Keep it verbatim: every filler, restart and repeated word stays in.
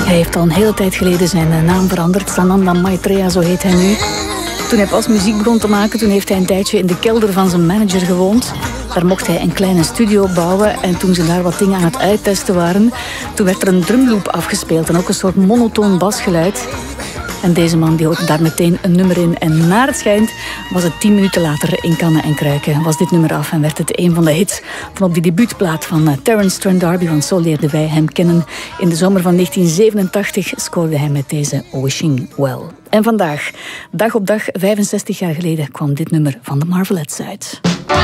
Hij heeft al een hele tijd geleden zijn naam veranderd. Sananda Maitreya, zo heet hij nu. Toen hij pas muziek begon te maken, toen heeft hij een tijdje in de kelder van zijn manager gewoond. Daar mocht hij een kleine studio bouwen en toen ze daar wat dingen aan het uittesten waren, toen werd er een drumloop afgespeeld en ook een soort monotoon basgeluid. En deze man die hoorde daar meteen een nummer in. En naar het schijnt was het tien minuten later in kannen en kruiken. Was dit nummer af en werd het een van de hits van op die debuutplaat van uh, Terence Trent D'Arby. Want zo leerden wij hem kennen. In de zomer van negentien zevenentachtig scoorde hij met deze Wishing Well. En vandaag, dag op dag, vijfenzestig jaar geleden, kwam dit nummer van de Marvelettes uit.